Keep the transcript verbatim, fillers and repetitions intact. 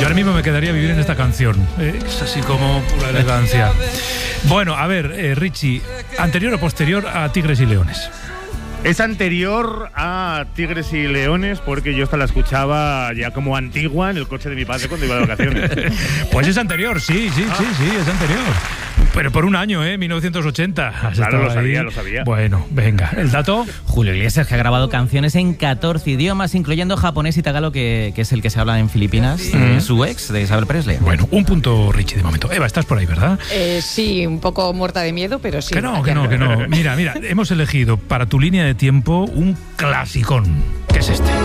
ahora mismo me quedaría vivir en esta canción. Eh, es así como pura elegancia. Bueno, a ver, eh, Richie, ¿anterior o posterior a Tigres y Leones? Es anterior a Tigres y Leones porque yo esta la escuchaba ya como antigua en el coche de mi padre cuando iba de vacaciones. Pues es anterior, sí, sí, ah. sí, sí, es anterior. Pero por un año, ¿eh? mil novecientos ochenta. Claro, lo sabía, ahí. lo sabía. Bueno, venga, ¿el dato? Julio Iglesias, que ha grabado canciones en catorce idiomas, incluyendo japonés y tagalo, que, que es el que se habla en Filipinas, sí. de su ex, de Isabel Presley. Bueno, un punto, Richie, de momento. Eva, estás por ahí, ¿verdad? Eh, sí, un poco muerta de miedo, pero sí. Que no, que no, que no. Mira, mira, hemos elegido para tu línea de tiempo un clasicón, que es este.